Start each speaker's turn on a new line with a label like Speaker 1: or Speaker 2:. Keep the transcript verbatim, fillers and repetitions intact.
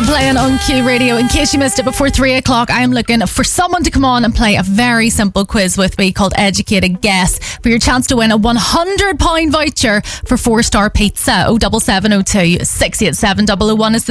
Speaker 1: playing on Q Radio. In case you missed it before three o'clock, I am looking for someone to come on and play a very simple quiz with me called Educated Guess for your chance to win a one hundred pound voucher for four star pizza. oh double seven oh two, six eight seven, double oh one is the